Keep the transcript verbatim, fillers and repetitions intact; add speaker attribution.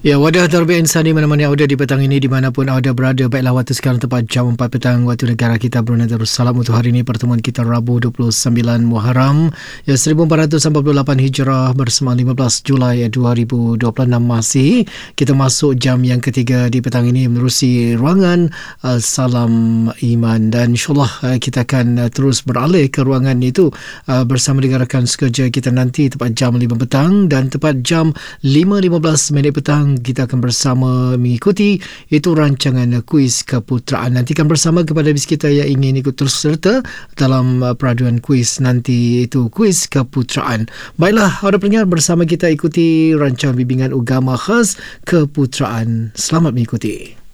Speaker 1: Ya, wadah Tarbiyah Insani mana-mana audio di petang ini dimanapun audio berada. Baiklah, waktu sekarang tepat jam empat petang waktu negara kita Brunei Darussalam. Untuk hari ini pertemuan kita Rabu dua puluh sembilan Muharram ya seribu empat ratus empat puluh lapan Hijrah bersama lima belas Julai dua ribu dua puluh enam Masih. Kita masuk jam yang ketiga di petang ini menerusi ruangan uh, Salam Iman, dan insyaAllah uh, kita akan uh, terus beralih ke ruangan itu uh, bersama dengan rakan sekerja kita nanti tepat jam lima petang, dan tepat jam lima lima belas minit petang kita akan bersama mengikuti itu rancangan kuis keputeraan. Nantikan bersama kepada bis kita yang ingin ikut terus serta dalam uh, peraduan kuis nanti, itu kuis keputeraan. Baiklah, ada pendengar bersama kita ikuti rancangan bimbingan agama khas keputeraan. Selamat mengikuti.